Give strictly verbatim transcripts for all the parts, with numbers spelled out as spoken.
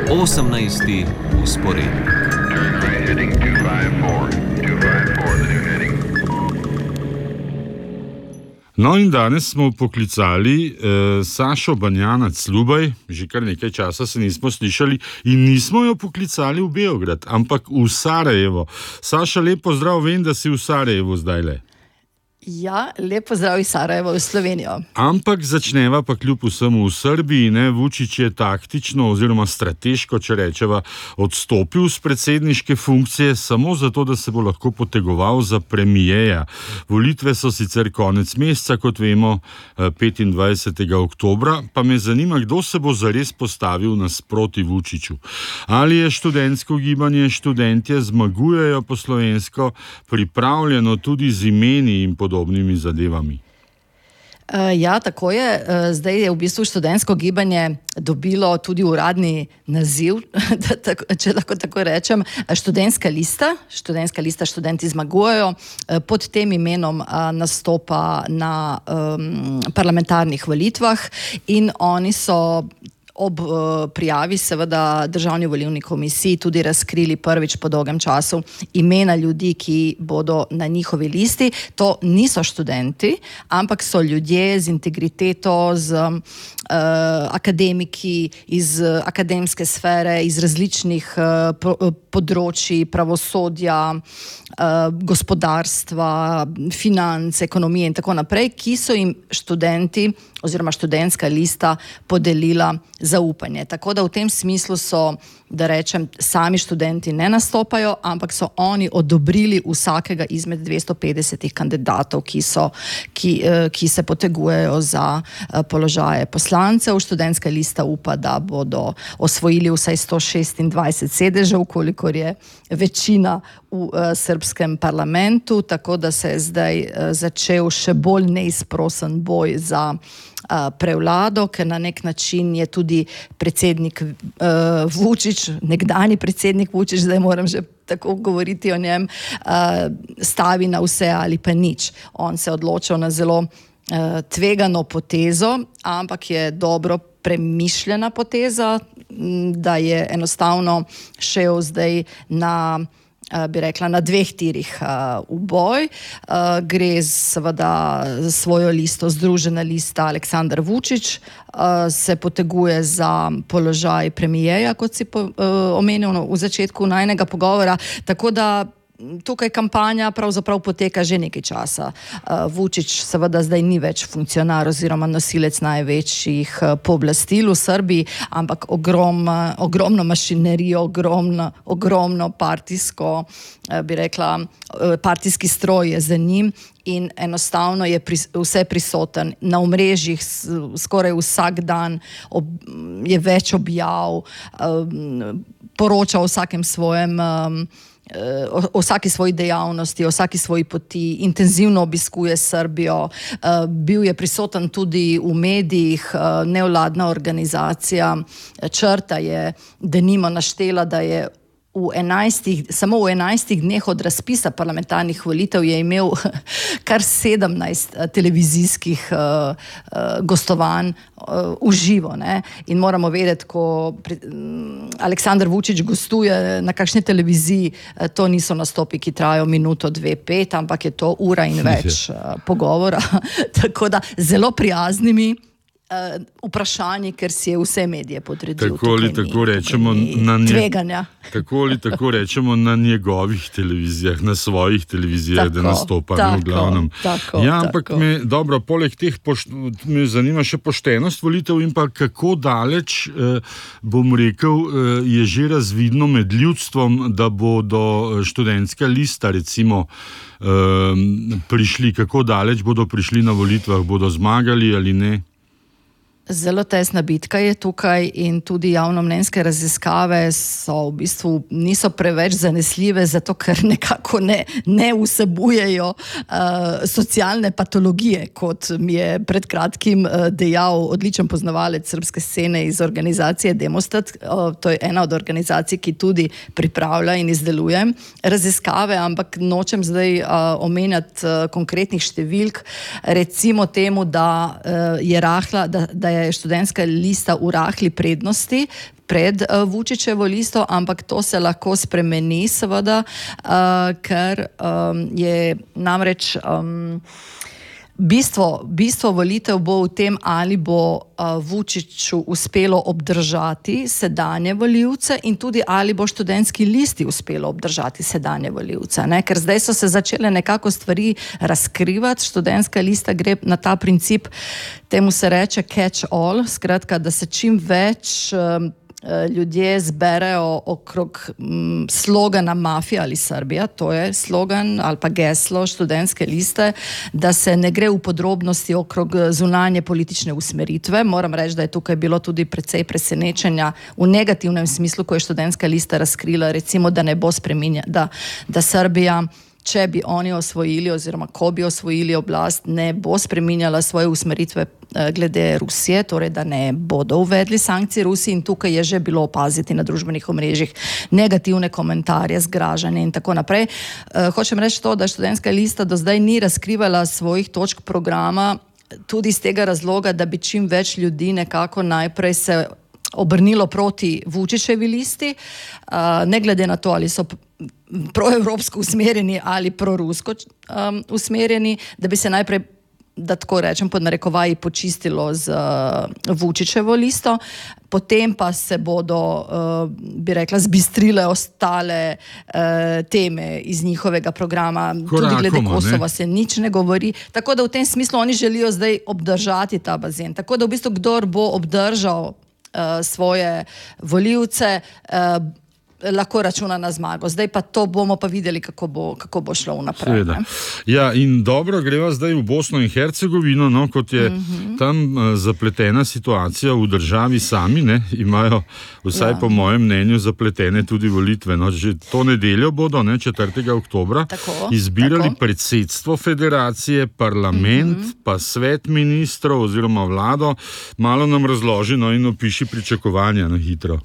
osemnajsti usporednik. No in danes smo poklicali eh, Sašo Banjanac-Lubaj, že kar nekaj časa se nismo slišali in nismo jo poklicali v Beograd, ampak v Sarajevo. Saša, lep pozdrav, vem, da si v Sarajevu zdajle. Ja, lep pozdrav iz Sarajeva v Slovenijo. Ampak začneva pa kljub vsemu v Srbiji, ne, Vučić je taktično oziroma strateško, če rečeva, odstopil z predsedniške funkcije samo zato, da se bo lahko potegoval za premijeja. Volitve so sicer konec meseca, kot vemo, petindvajsetega oktobra, pa me zanima, kdo se bo zares postavil nasproti Vučiću. Ali je študentsko gibanje Študentje zmagujejo po slovensko pripravljeno tudi z imeni in podobnimi zadevami? Ja, tako je. Zdaj je v bistvu študentsko gibanje dobilo tudi uradni naziv, če lahko tako rečem, študentska lista. Študentska lista Študenti zmagujejo. Pod tem imenom nastopa na um, parlamentarnih volitvah in oni so ob uh, prijavi seveda Državni volilni komisiji tudi razkrili prvič po dolgem času imena ljudi, ki bodo na njihovi listi. To niso študenti, ampak so ljudje z integriteto, z uh, akademiki, iz uh, akademske sfere, iz različnih uh, po, uh, področji pravosodja, uh, gospodarstva, financ, ekonomije in tako naprej, ki so jim študenti oziroma študentska lista podelila zaupanje. Tako da v tem smislu so, da rečem, sami študenti ne nastopajo, ampak so oni odobrili vsakega izmed dvesto petdesetih kandidatov, ki, so, ki, ki se potegujejo za položaje poslancev. Študentska lista upa, da bodo osvojili vsaj sto šestindvajset sedežev, kolikor je večina v uh, srbskem parlamentu, tako da se je zdaj uh, začel še bolj neizprosen boj za uh, prevlado, ker na nek način je tudi predsednik uh, Vučić, nekdanji predsednik Vučić, zdaj moram že tako govoriti o njem, uh, stavi na vse ali pa nič. On se je odločil na zelo uh, tvegano potezo, ampak je dobro premišljena poteza, da je enostavno šel zdaj na, bi rekla, na dveh tirih v boj. Gre seveda za svojo listo, Združena lista Aleksandar Vučić, se poteguje za položaj premijeja, kot si omenil v začetku najnega pogovora, tako da tukaj kampanja pravzaprav poteka že nekaj časa. Vučić seveda zdaj ni več funkcionar oziroma nosilec največjih pooblastil v Srbiji, ampak ogrom, ogromno mašinerijo, ogromno, ogromno partijsko, bi rekla, partijski stroj je za njim in enostavno je pri, vse prisoten. Na omrežjih skoraj vsak dan ob, je več objav, poroča o vsakem svojem o, o vsaki svoji dejavnosti, o vsaki svoji poti, intenzivno obiskuje Srbijo, bil je prisoten tudi v medijih, nevladna organizacija Črta je denimo naštela, da je v enajstih, samo v enajstih dneh od razpisa parlamentarnih volitev je imel kar sedemnajst televizijskih uh, uh, gostovanj uh, v živo. Ne? In moramo vedeti, ko pri, um, Aleksandar Vučić gostuje na kakšni televiziji, uh, to niso nastopi, ki trajajo minuto, dve, pet, ampak je to ura in več uh, pogovora. Tako da zelo prijaznimi Uh, vprašanji, ker si je vse medije podredil. Tako ali tako rečemo na tveganja. Tako ali tako rečemo na njegovih televizijah, na svojih televizijah, tako, da nastopa v glavnem. Tako, ja, ampak tako. me, dobro, poleg teh pošt, me zanima še poštenost volitev in pa kako daleč, eh, bom rekel, eh, je že razvidno med ljudstvom, da bodo študentska lista recimo eh, prišli, kako daleč bodo prišli na volitvah, bodo zmagali ali ne? Zelo tesna bitka je tukaj in tudi javnomnenjske raziskave so v bistvu niso preveč zanesljive, zato ker nekako ne, ne vsebujejo uh, socialne patologije, kot mi je pred kratkim uh, dejal odličen poznavalec srbske scene iz organizacije Demostat. Uh, to je ena od organizacij, ki tudi pripravlja in izdeluje raziskave, ampak nočem zdaj uh, omenjati uh, konkretnih številk. Recimo temu, da uh, je rahla, da, da je je študentska lista v rahli prednosti pred uh, Vučićevo listo, ampak to se lahko spremeni seveda, uh, ker um, je namreč um, bistvo, bistvo volitev bo v tem, ali bo uh, Vučiću uspelo obdržati sedanje volivce in tudi ali bo študentski listi uspelo obdržati sedanje volivce. Ne? Ker zdaj so se začele nekako stvari razkrivati, študentska lista gre na ta princip, temu se reče catch all, skratka, da se čim več um, ljudje zberejo okrog m, slogana Mafija ali Srbija, to je slogan ali pa geslo študentske liste, da se ne gre v podrobnosti okrog zunanje politične usmeritve. Moram reči, da je tukaj bilo tudi precej presenečenja v negativnem smislu, ko je študentska lista razkrila, recimo, da ne bo spreminja, da, da Srbija, če bi oni osvojili oziroma ko bi osvojili oblast, ne bo spreminjala svoje usmeritve glede Rusije, torej da ne bodo uvedli sankcije Rusiji, in tukaj je že bilo opaziti na družbenih omrežjih negativne komentarje, zgražanje in tako naprej. Hočem reči to, da študentska lista do zdaj ni razkrivala svojih točk programa, tudi iz tega razloga, da bi čim več ljudi nekako najprej se obrnilo proti Vučićevi listi, ne glede na to, ali so proevropsko usmerjeni ali prorusko um, usmerjeni, da bi se najprej, da tako rečem, pod narekovaji počistilo z uh, Vučićevo listo, potem pa se bodo, uh, bi rekla, zbistrile ostale uh, teme iz njihovega programa. Korakoma, tudi glede Kosova ne? Se nič ne govori. Tako da v tem smislu oni želijo zdaj obdržati ta bazen. Tako da v bistvu kdor bo obdržal uh, svoje volivce, uh, lahko računa na zmago. Zdaj pa to bomo pa videli, kako bo, kako bo šlo vnaprej. Ja, in dobro, greva zdaj v Bosno in Hercegovino, no, kot je mm-hmm. tam uh, zapletena situacija v državi sami, ne, imajo vsaj ja. po mojem mnenju zapletene tudi volitve. No, že to nedeljo bodo, ne, četrtega oktobra, tako, izbirali tako. predsedstvo federacije, parlament, mm-hmm. pa svet ministrov oziroma vlado. Malo nam razloži, no, in opiši pričakovanja na hitro.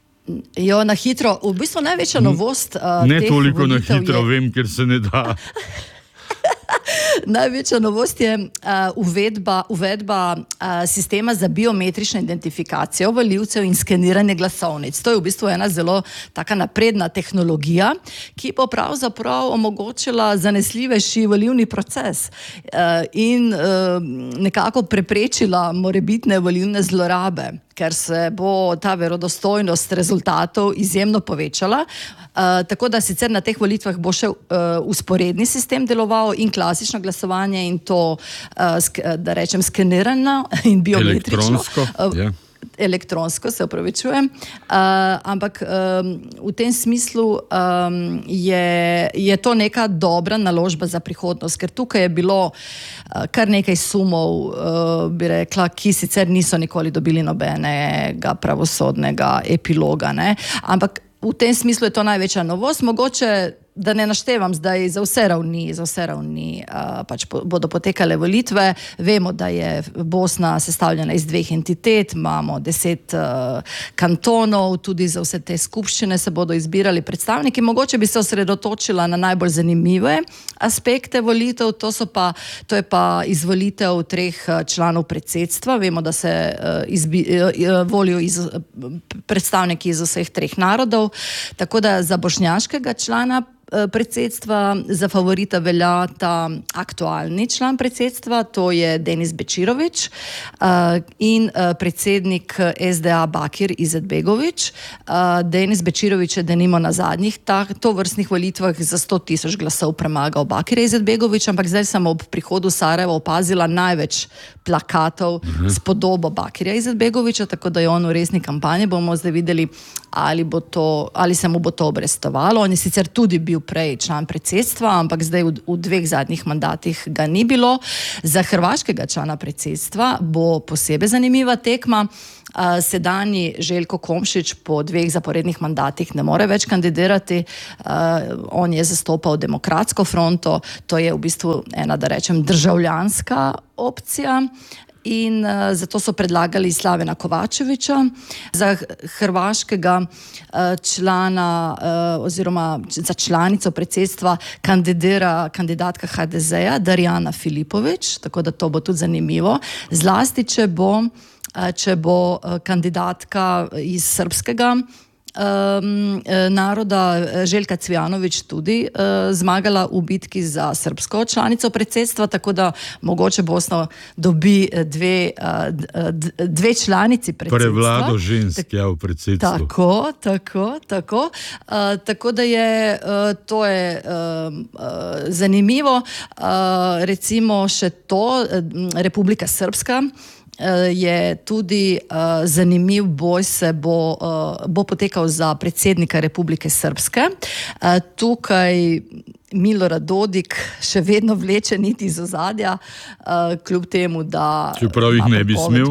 Jo, na hitro. V bistvu največja novost uh, ne teh toliko na hitro, je... vem, ker se ne da. Največja novost je uh, uvedba, uvedba uh, sistema za biometrično identifikacijo volivcev in skeniranje glasovnic. To je v bistvu ena zelo taka napredna tehnologija, ki bo pravzaprav omogočila zanesljivejši volilni proces uh, in uh, nekako preprečila morebitne volilne zlorabe, ker se bo ta verodostojnost rezultatov izjemno povečala. Uh, tako da sicer na teh volitvah bo še usporedni uh, sistem deloval in klasično glasovanje in to, uh, sk- da rečem, skenirano in biometrično. Elektronsko, uh, ja. Elektronsko, se opravičujem. Uh, ampak um, v tem smislu um, je, je to neka dobra naložba za prihodnost, ker tukaj je bilo uh, kar nekaj sumov, uh, bi rekla, ki sicer niso nikoli dobili nobenega pravosodnega epiloga, ne? Ampak v tem smislu je to največja novost. Mogoče, da ne naštevam zdaj za vse ravni, za vse ravni uh, pač po, bodo potekale volitve. Vemo, da je Bosna sestavljena iz dveh entitet, imamo deset uh, kantonov, tudi za vse te skupščine se bodo izbirali predstavniki. Mogoče bi se osredotočila na najbolj zanimive aspekte volitev, to so pa, to je pa izvolitev treh članov predsedstva. Vemo, da se uh, izbi, uh, volijo iz, uh, predstavniki iz vseh treh narodov, tako da za bošnjaškega člana predsedstva za favorita velja ta aktualni član predsedstva, to je Denis Bečirović uh, in uh, predsednik S D A Bakir Izetbegović. Uh, Denis Bečirović je denimo na zadnjih to vrstnih volitvah za sto tisoč glasov premagal Bakira Izetbegovića, ampak zdaj sem ob prihodu Sarajeva opazila največ plakatov uh-huh. s podobo Bakira Izetbegovića, tako da je on v resni kampanji. Bomo zdaj videli, ali, bo to, ali se mu bo to obrestovalo. On je sicer tudi bil prej član predsedstva, ampak zdaj v, v dveh zadnjih mandatih ga ni bilo. Za hrvaškega člana predsedstva bo posebej zanimiva tekma. Uh, sedanji Željko Komšić po dveh zaporednih mandatih ne more več kandidirati. Uh, on je zastopal Demokratsko fronto, to je v bistvu ena, da rečem, državljanska opcija. In uh, zato so predlagali Slavena Kovačevića za hrvaškega uh, člana uh, oziroma za članico predsedstva kandidira kandidatka H D Z-ja Darijana Filipović, tako da to bo tudi zanimivo. Zlasti, če bo če bo kandidatka iz srbskega Um, naroda Željka Cvijanović tudi uh, zmagala v bitki za srbsko članico predsedstva, tako da mogoče Bosna dobi dve, uh, dve članici predsedstva. Prevlado žensk, ja, v predsedstvu. Tako, tako, tako. Uh, tako da je uh, to je uh, uh, zanimivo. Uh, recimo še to, uh, Republika Srpska je tudi uh, zanimiv boj se bo, uh, bo potekal za predsednika Republike Srpske. Uh, tukaj Milorad Dodik še vedno vleče niti iz ozadja, uh, kljub temu, da... Čeprav jih ne bi smel.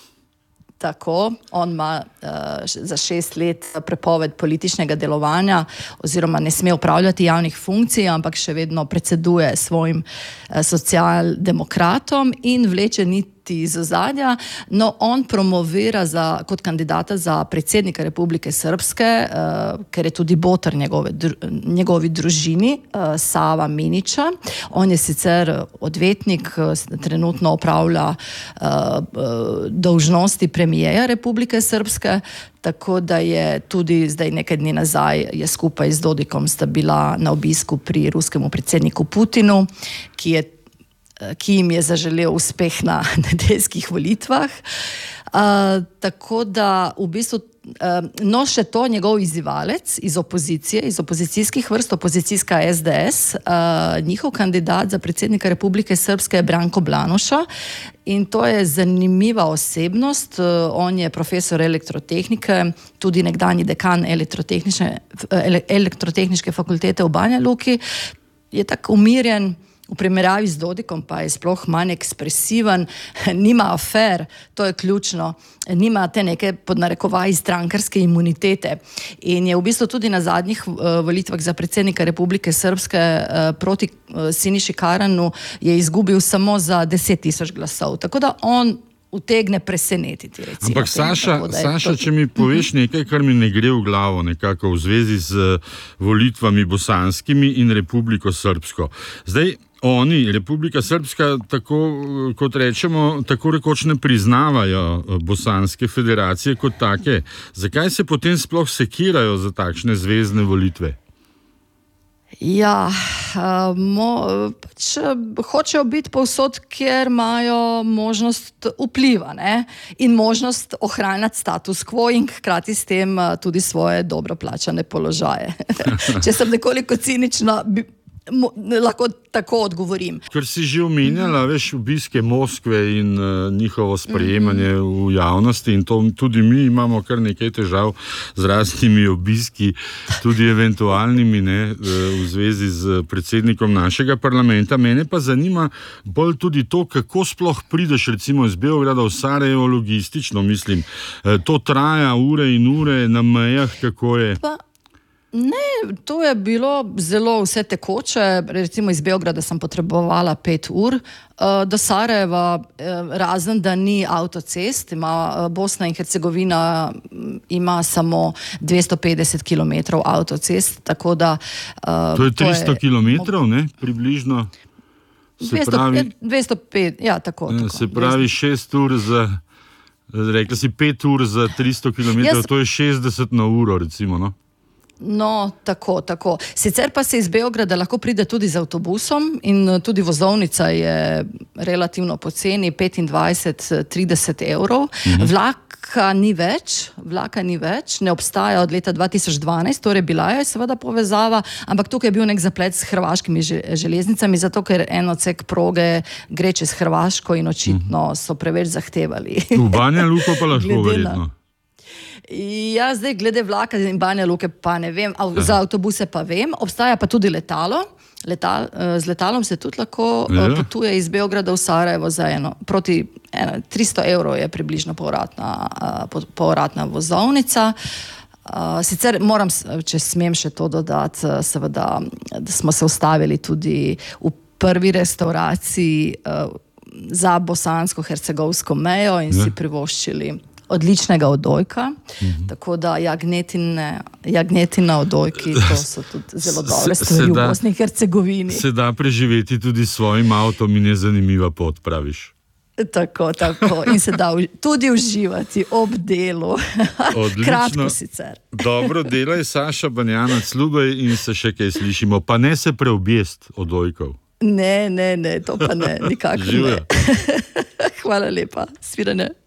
Tako, on ima uh, za šest let prepoved političnega delovanja oziroma ne sme upravljati javnih funkcij, ampak še vedno predseduje svojim uh, socialdemokratom in vleče niti iz ozadja, no on promovira za, kot kandidata za predsednika Republike Srpske, uh, ker je tudi boter njegove, dru, njegovi družini, uh, Sava Minića. On je sicer odvetnik, uh, trenutno opravlja uh, uh, dolžnosti premijeja Republike Srpske, tako da je tudi zdaj nekaj dni nazaj je skupaj z Dodikom sta bila na obisku pri ruskemu predsedniku Putinu, ki je ki jim je zaželel uspeh na nedeljskih volitvah. Uh, tako da v bistvu, uh, no še to, njegov izzivalec iz opozicije, iz opozicijskih vrst, opozicijska S D S, uh, njihov kandidat za predsednika Republike Srpske je Branko Blanuša in to je zanimiva osebnost. Uh, on je profesor elektrotehnike, tudi nekdanji dekan elektrotehnične, elektrotehniške fakultete v Banja Luki, je tako umirjen. V primerjavi z Dodikom pa je sploh manj ekspresiven, nima afer, to je ključno, nima te neke pod narekovaji strankarske imunitete in je v bistvu tudi na zadnjih volitvah za predsednika Republike Srpske proti Siniši Karanu je izgubil samo za deset tisoč glasov, tako da on utegne presenetiti. Recimo, Ampak Saša, tem, Saša to... če mi poveš nekaj, kar mi ne gre v glavo nekako v zvezi z volitvami bosanskimi in Republiko Srpsko. Zdaj, oni, Republika Srpska, tako kot rečemo, tako rekoč ne priznavajo bosanske federacije kot take. Zakaj se potem sploh sekirajo za takšne zvezne volitve? Ja, mo, pač hočejo biti povsod, kjer imajo možnost vpliva, ne? In možnost ohranjati status quo in hkrati s tem tudi svoje dobro plačane položaje. Če sem nekoliko cinična, bi, mo, lahko tako odgovorim. Ker si že omenjala, veš, obiske Moskve in uh, njihovo sprejemanje v javnosti in to tudi mi imamo kar nekaj težav z raznimi obiski, tudi eventualnimi, ne, v zvezi z predsednikom našega parlamenta. Mene pa zanima bolj tudi to, kako sploh prideš recimo iz Beograda v Sarajevo logistično, mislim. To traja ure in ure na mejah, kako je... Pa... Ne, to je bilo zelo vse tekoče, recimo iz Beograda sem potrebovala pet ur, do Sarajeva, razen da ni avtocest, ima Bosna in Hercegovina ima samo dvesto petdeset kilometrov avtocest, tako da... To je tristo kilometrov, ne, približno? Se pravi, dvesto pet, ja, tako, tako. Se pravi šest ur za, rekla si pet ur za tristo kilometrov, to je šestdeset na uro, recimo, no? No, tako, tako. Sicer pa se iz Beograda lahko pride tudi z avtobusom in tudi vozovnica je relativno poceni, petindvajset do trideset evrov. Mhm. Vlaka ni več, vlaka ni več, ne obstaja od leta dva tisoč dvanajst, torej bila je seveda povezava, ampak tukaj je bil nek zaplet s hrvaškimi železnicami, zato ker en odsek proge gre čez Hrvaško in očitno so preveč zahtevali. V Banja Luko pa lahko verjetno. Ja, zdaj glede vlaka in Banja Luke pa ne vem, za avtobuse pa vem, obstaja pa tudi letalo. Letal, z letalom se tudi lahko ja. potuje iz Beograda v Sarajevo za eno, proti eno, tristo evrov je približno povratna, povratna vozovnica. Sicer moram, če smem še to dodati, seveda, da smo se ustavili tudi v prvi restauraciji za bosansko-hercegovsko mejo in ja. si privoščili odličnega odojka, mm-hmm. tako da jagnetine, jagnetina odojki, to so tudi zelo dobre stvari v Bosni in Hercegovini. Se da preživeti tudi s svojim avtom in je zanimiva pot, praviš? Tako, tako. In se da tudi uživati ob delu. Odlično. Kratko sicer. Dobro delaj, Saša Banjanac, ljubej in se še kaj slišimo. Pa ne se preobjest od ojkov. Ne, ne, ne, to pa ne, nikakor Živjo. ne. Hvala lepa, svirane.